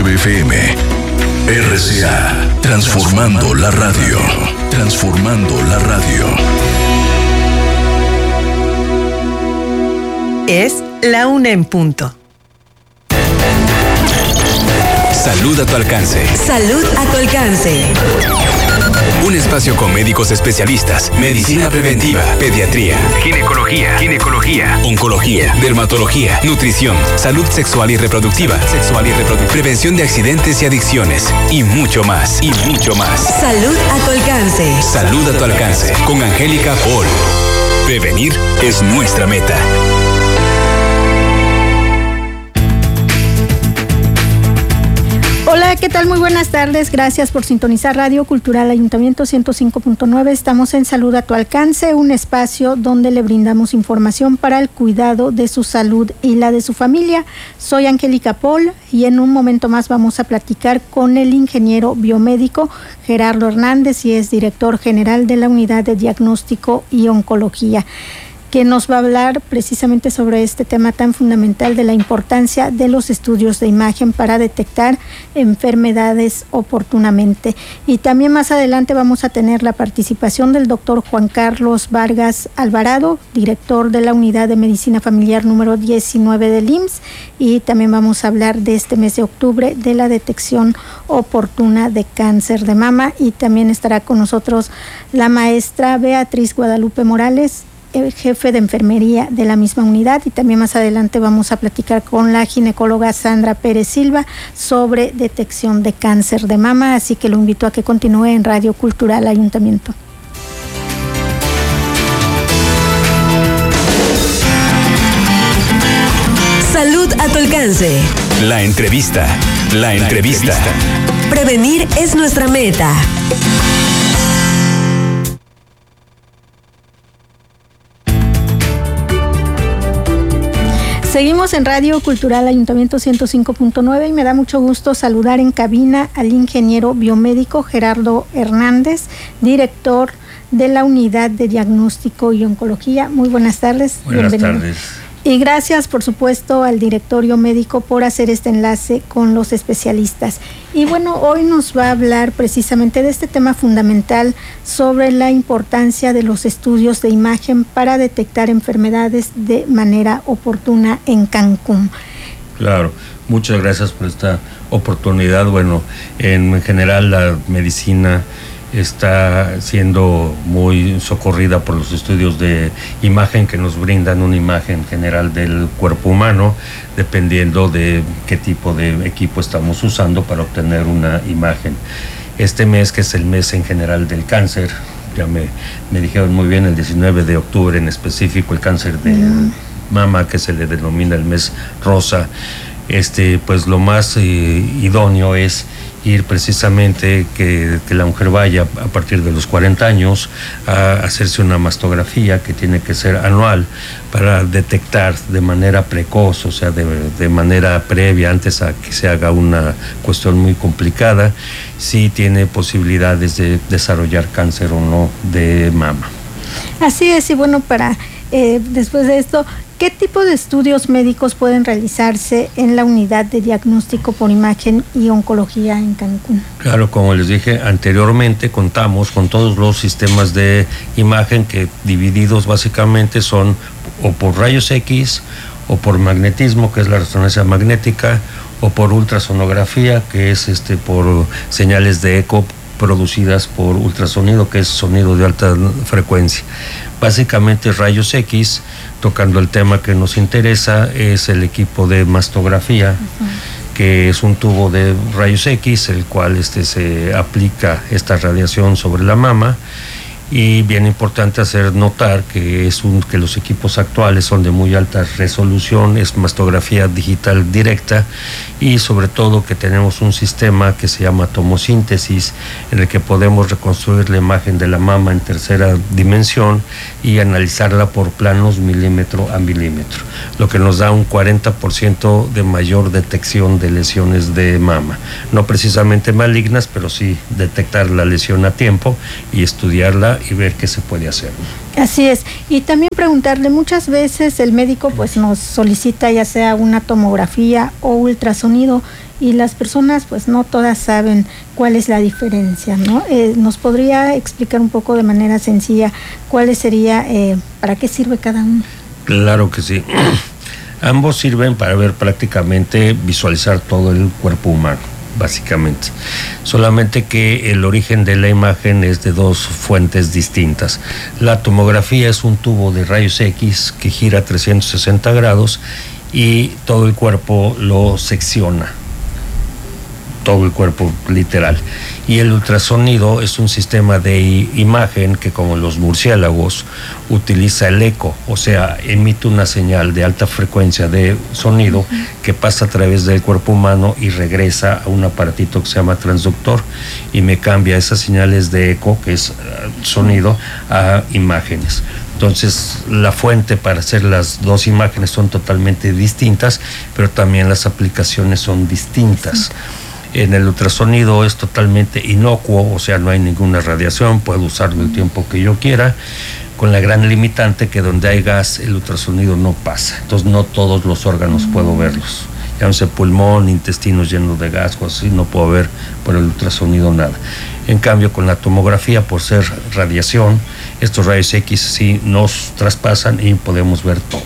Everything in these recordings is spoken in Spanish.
FM. RCA, transformando la radio. Transformando la radio. Es la 1 en punto. Salud a tu alcance. Salud a tu alcance. Un espacio con médicos especialistas, medicina preventiva, pediatría, ginecología, oncología, dermatología, nutrición, salud sexual y reproductiva, prevención de accidentes y adicciones, y mucho más, Salud a tu alcance. Salud a tu alcance, con Angélica Paul. Prevenir es nuestra meta. Hola, ¿qué tal? Muy buenas tardes. Gracias por sintonizar Radio Cultural Ayuntamiento 105.9. Estamos en Salud a tu alcance, un espacio donde le brindamos información para el cuidado de su salud y la de su familia. Soy Angélica Paul y en un momento más vamos a platicar con el ingeniero biomédico Gerardo Hernández, y es director general de la Unidad de Diagnóstico y Oncología, que nos va a hablar precisamente sobre este tema tan fundamental de la importancia de los estudios de imagen para detectar enfermedades oportunamente. Y también más adelante vamos a tener la participación del doctor Juan Carlos Vargas Alvarado, director de la Unidad de Medicina Familiar número 19 del IMSS, y también vamos a hablar de este mes de octubre de la detección oportuna de cáncer de mama. Y también estará con nosotros la maestra Beatriz Guadalupe Morales, el jefe de enfermería de la misma unidad, y también más adelante vamos a platicar con la ginecóloga Sandra Pérez Silva sobre detección de cáncer de mama, así que lo invito a que continúe en Radio Cultural Ayuntamiento. Salud a tu alcance. La entrevista. Prevenir es nuestra meta. Seguimos en Radio Cultural Ayuntamiento 105.9 y me da mucho gusto saludar en cabina al ingeniero biomédico Gerardo Hernández, director de la Unidad de Diagnóstico y Oncología. Muy buenas tardes. Buenas bienvenido. tardes. Y gracias, por supuesto, al directorio médico por hacer este enlace con los especialistas. Y bueno, hoy nos va a hablar precisamente de este tema fundamental sobre la importancia de los estudios de imagen para detectar enfermedades de manera oportuna en Cancún. Claro, muchas gracias por esta oportunidad. Bueno, en general la medicina está siendo muy socorrida por los estudios de imagen que nos brindan una imagen general del cuerpo humano, dependiendo de qué tipo de equipo estamos usando para obtener una imagen. Este mes, que es el mes en general del cáncer, ya me dijeron muy bien, el 19 de octubre en específico, el cáncer de mama, que se le denomina el mes rosa, pues lo más idóneo es ir precisamente que la mujer vaya a partir de los 40 años a hacerse una mastografía, que tiene que ser anual, para detectar de manera precoz, o sea, de manera previa, antes a que se haga una cuestión muy complicada, si tiene posibilidades de desarrollar cáncer o no de mama. Así es, y bueno, después de esto, ¿qué tipo de estudios médicos pueden realizarse en la Unidad de Diagnóstico por Imagen y Oncología en Cancún? Claro, como les dije anteriormente, contamos con todos los sistemas de imagen que, divididos básicamente, son o por rayos X, o por magnetismo, que es la resonancia magnética, o por ultrasonografía, que es por señales de eco producidas por ultrasonido, que es sonido de alta frecuencia. Básicamente rayos X, tocando el tema que nos interesa, es el equipo de mastografía, que es un tubo de rayos X, el cual se aplica esta radiación sobre la mama. Y bien importante hacer notar que que los equipos actuales son de muy alta resolución, es mastografía digital directa, y sobre todo que tenemos un sistema que se llama tomosíntesis, en el que podemos reconstruir la imagen de la mama en tercera dimensión y analizarla por planos milímetro a milímetro, lo que nos da un 40% de mayor detección de lesiones de mama. No precisamente malignas, pero sí detectar la lesión a tiempo y estudiarla y ver qué se puede hacer. Así es, y también preguntarle, muchas veces el médico pues nos solicita ya sea una tomografía o ultrasonido, y las personas pues no todas saben cuál es la diferencia, ¿no? ¿Nos podría explicar un poco de manera sencilla cuál sería, para qué sirve cada uno? Claro que sí. Ambos sirven para ver prácticamente, visualizar todo el cuerpo humano, básicamente. Solamente que el origen de la imagen es de dos fuentes distintas. La tomografía es un tubo de rayos X que gira 360 grados y todo el cuerpo lo secciona. Todo el cuerpo literal. Y el ultrasonido es un sistema de imagen que, como los murciélagos, utiliza el eco, o sea, emite una señal de alta frecuencia de sonido que pasa a través del cuerpo humano y regresa a un aparatito que se llama transductor y me cambia esas señales de eco, que es sonido, a imágenes. Entonces, la fuente para hacer las dos imágenes son totalmente distintas, pero también las aplicaciones son distintas. En el ultrasonido es totalmente inocuo, o sea, no hay ninguna radiación, puedo usarlo el tiempo que yo quiera, con la gran limitante que donde hay gas el ultrasonido no pasa, entonces no todos los órganos puedo verlos, ya no sé, pulmón, intestinos llenos de gas o así, no puedo ver por el ultrasonido nada. En cambio, con la tomografía, por ser radiación, estos rayos X sí nos traspasan y podemos ver todo.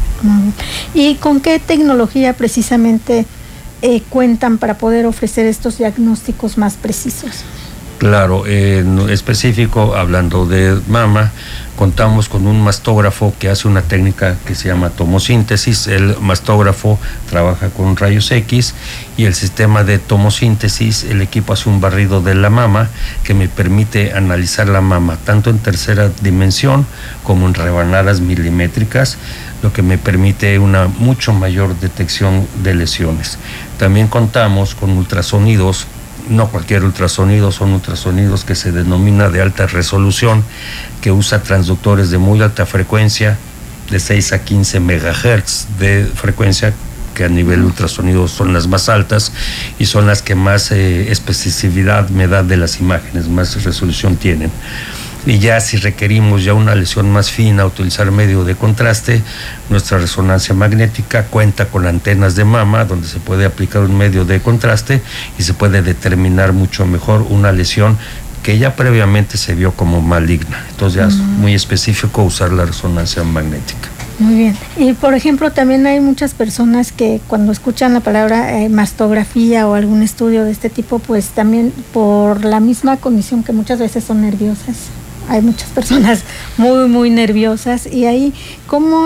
¿Y con qué tecnología precisamente cuentan para poder ofrecer estos diagnósticos más precisos? Claro, en específico, hablando de mama, contamos con un mastógrafo que hace una técnica que se llama tomosíntesis. El mastógrafo trabaja con rayos X y el sistema de tomosíntesis, el equipo hace un barrido de la mama que me permite analizar la mama tanto en tercera dimensión como en rebanadas milimétricas, lo que me permite una mucho mayor detección de lesiones. También contamos con ultrasonidos, no cualquier ultrasonido, son ultrasonidos que se denomina de alta resolución, que usa transductores de muy alta frecuencia, de 6 a 15 megahertz de frecuencia, que a nivel ultrasonido son las más altas y son las que más especificidad me da de las imágenes, más resolución tienen. Y ya si requerimos ya una lesión más fina, utilizar medio de contraste, nuestra resonancia magnética cuenta con antenas de mama donde se puede aplicar un medio de contraste y se puede determinar mucho mejor una lesión que ya previamente se vio como maligna. Entonces ya es muy específico usar la resonancia magnética. Muy bien. Y por ejemplo, también hay muchas personas que cuando escuchan la palabra mastografía o algún estudio de este tipo, pues también por la misma condición que muchas veces son nerviosas. Hay muchas personas muy, muy nerviosas y ahí, ¿cómo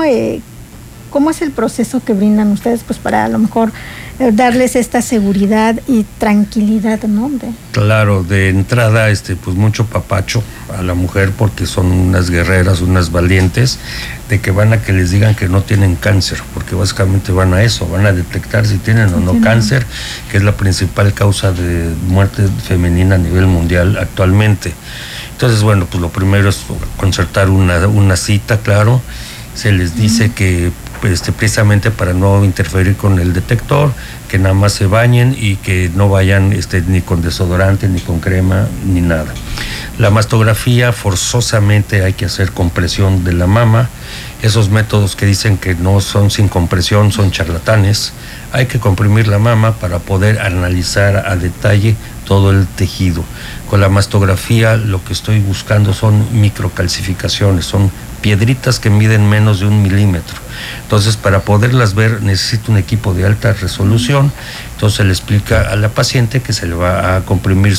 es el proceso que brindan ustedes pues para a lo mejor darles esta seguridad y tranquilidad, ¿no? Claro, de entrada, pues mucho papacho a la mujer porque son unas guerreras, unas valientes, de que van a que les digan que no tienen cáncer, porque básicamente van a eso, van a detectar si tienen o no cáncer, que es la principal causa de muerte femenina a nivel mundial actualmente. Entonces, bueno, pues lo primero es concertar una cita, claro. Se les dice que precisamente para no interferir con el detector, que nada más se bañen y que no vayan ni con desodorante, ni con crema, ni nada. La mastografía forzosamente hay que hacer compresión de la mama. Esos métodos que dicen que no son sin compresión son charlatanes. Hay que comprimir la mama para poder analizar a detalle todo el tejido. Con la mastografía lo que estoy buscando son microcalcificaciones, son piedritas que miden menos de 1 milímetro. Entonces, para poderlas ver necesito un equipo de alta resolución. Entonces se le explica a la paciente que se le va a comprimir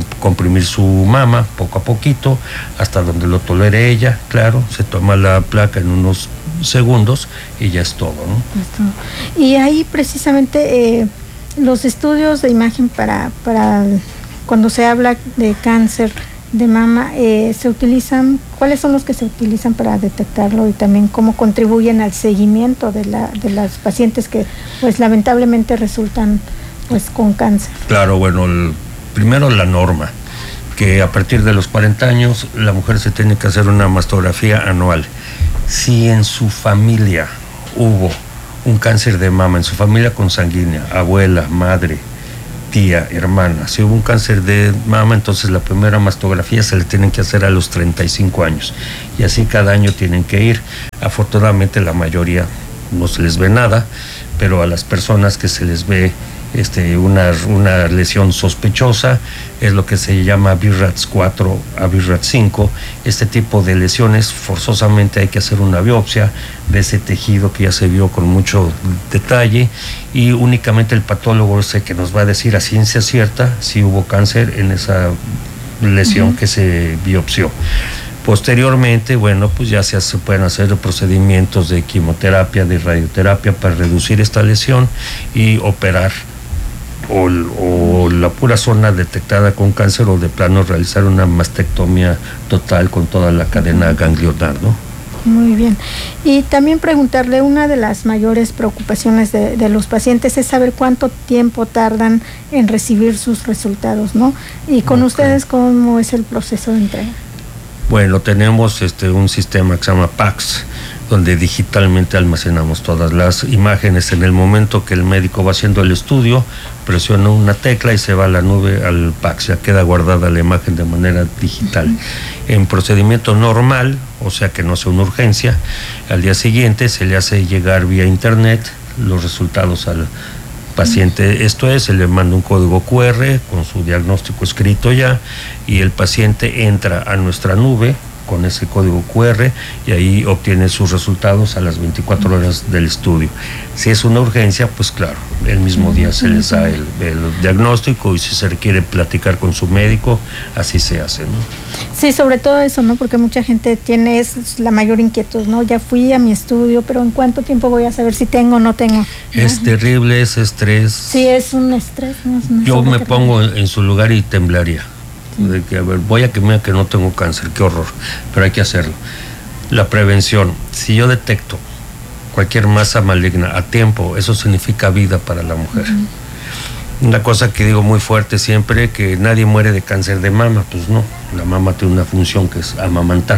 su mama poco a poquito hasta donde lo tolere ella, claro, se toma la placa en unos segundos y ya es todo, ¿no? Y ahí precisamente los estudios de imagen para cuando se habla de cáncer de mama, se utilizan, ¿cuáles son los que se utilizan para detectarlo y también cómo contribuyen al seguimiento de las pacientes que pues lamentablemente resultan pues con cáncer? Claro, bueno, primero la norma, que a partir de los 40 años la mujer se tiene que hacer una mastografía anual. Si en su familia hubo un cáncer de mama, en su familia consanguínea, abuela, madre, tía, hermana, si hubo un cáncer de mama, entonces la primera mastografía se le tienen que hacer a los 35 años y así cada año tienen que ir. Afortunadamente la mayoría no se les ve nada, pero a las personas que se les ve una lesión sospechosa, es lo que se llama BIRATS 4 a BIRATS 5. Este tipo de lesiones forzosamente hay que hacer una biopsia de ese tejido que ya se vio con mucho detalle, y únicamente el patólogo es el que nos va a decir a ciencia cierta si hubo cáncer en esa lesión que se biopsió. Posteriormente, bueno, pues ya se pueden hacer procedimientos de quimioterapia, de radioterapia para reducir esta lesión y operar o la pura zona detectada con cáncer, o de plano realizar una mastectomía total con toda la cadena ganglionar, ¿no? Muy bien. Y también preguntarle, una de las mayores preocupaciones de los pacientes es saber cuánto tiempo tardan en recibir sus resultados, ¿no? Y con ustedes, ¿cómo es el proceso de entrega? Bueno, tenemos un sistema que se llama PACS, donde digitalmente almacenamos todas las imágenes. En el momento que el médico va haciendo el estudio, presiona una tecla y se va a la nube al PACS, ya queda guardada la imagen de manera digital. En procedimiento normal, o sea que no sea una urgencia, al día siguiente se le hace llegar vía internet los resultados al paciente. Esto es, se le manda un código QR con su diagnóstico escrito ya, y el paciente entra a nuestra nube con ese código QR y ahí obtiene sus resultados a las 24 horas del estudio. Si es una urgencia, pues claro, el mismo día se les da el diagnóstico, y si se requiere platicar con su médico, así se hace, ¿no? Sí, sobre todo eso, ¿no? Porque mucha gente tiene la mayor inquietud, ¿no? Ya fui a mi estudio, pero ¿en cuánto tiempo voy a saber si tengo o no tengo? Es terrible ese estrés. Sí, es un estrés. Yo me pongo en su lugar y temblaría. De que, a ver, voy a que me diga que no tengo cáncer, qué horror, pero hay que hacerlo. La prevención, si yo detecto cualquier masa maligna a tiempo, eso significa vida para la mujer. Una cosa que digo muy fuerte siempre, que nadie muere de cáncer de mama, pues no, la mama tiene una función que es amamantar,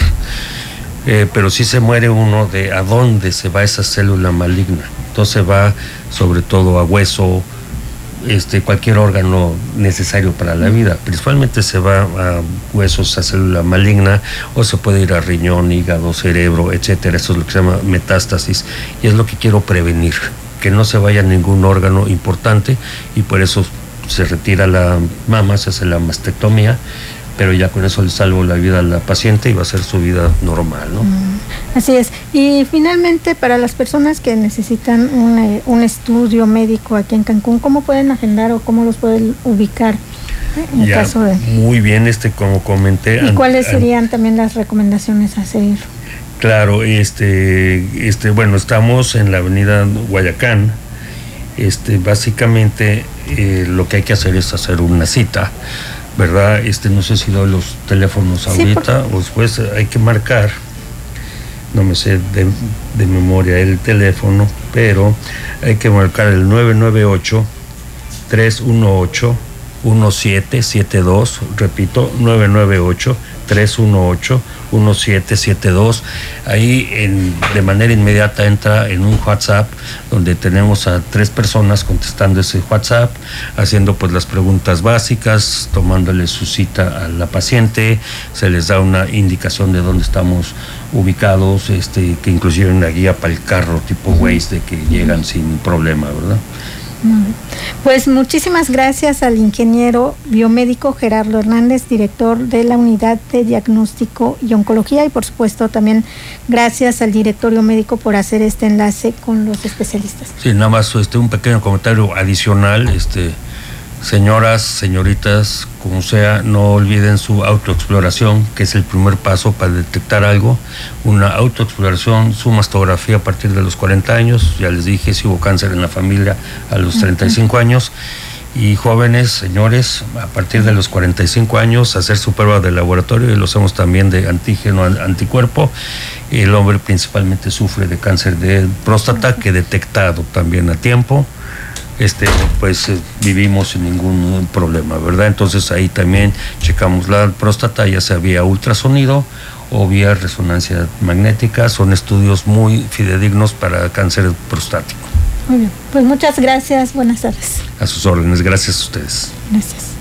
pero sí se muere uno de a dónde se va esa célula maligna. Entonces va sobre todo a hueso, cualquier órgano necesario para la vida. Principalmente se va a huesos, a célula maligna, o se puede ir a riñón, hígado, cerebro, etcétera. Eso es lo que se llama metástasis, y es lo que quiero prevenir, que no se vaya ningún órgano importante, y por eso se retira la mama, se hace la mastectomía, pero ya con eso le salvo la vida a la paciente y va a ser su vida normal, ¿no? Así es. Y finalmente, para las personas que necesitan un estudio médico aquí en Cancún, ¿cómo pueden agendar o cómo los pueden ubicar en caso de...? Muy bien, como comenté. ¿Y cuáles serían también las recomendaciones a seguir? Claro, bueno, estamos en la avenida Guayacán. Básicamente lo que hay que hacer es hacer una cita, ¿verdad? No sé si doy los teléfonos ahorita, o después hay que marcar, no me sé de memoria el teléfono, pero hay que marcar el 998-318-1772, repito, 998-318-1772. Ahí de manera inmediata entra en un WhatsApp donde tenemos a 3 personas contestando ese WhatsApp, haciendo pues las preguntas básicas, tomándole su cita a la paciente, se les da una indicación de dónde estamos ubicados, que inclusive una guía para el carro tipo Waze, de que llegan sin problema, ¿verdad? Pues muchísimas gracias al ingeniero biomédico Gerardo Hernández, director de la Unidad de Diagnóstico y Oncología, y por supuesto también gracias al directorio médico por hacer este enlace con los especialistas. Sí, nada más un pequeño comentario adicional, señoras, señoritas, como sea, no olviden su autoexploración, que es el primer paso para detectar algo. Una autoexploración, su mastografía a partir de los 40 años, ya les dije, si hubo cáncer en la familia a los 35 años, y jóvenes, señores, a partir de los 45 años, hacer su prueba de laboratorio, y lo hacemos también de antígeno, anticuerpo. El hombre principalmente sufre de cáncer de próstata, que detectado también a tiempo, vivimos sin ningún problema, ¿verdad? Entonces ahí también checamos la próstata, ya sea vía ultrasonido o vía resonancia magnética. Son estudios muy fidedignos para cáncer prostático. Muy bien, pues muchas gracias, buenas tardes. A sus órdenes, gracias a ustedes. Gracias.